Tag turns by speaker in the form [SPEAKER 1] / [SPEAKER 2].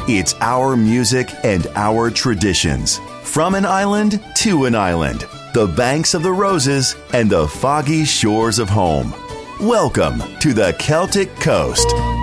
[SPEAKER 1] It's our music and our traditions. From an island to an island, the banks of the roses and the foggy shores of home. Welcome to the Celtic Coast.